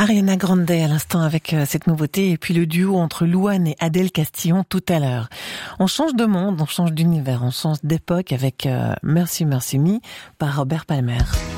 Ariana Grande à l'instant avec cette nouveauté et puis le duo entre Louane et Adèle Castillon tout à l'heure. On change de monde, on change d'univers, on change d'époque avec Merci Merci Me par Robert Palmer.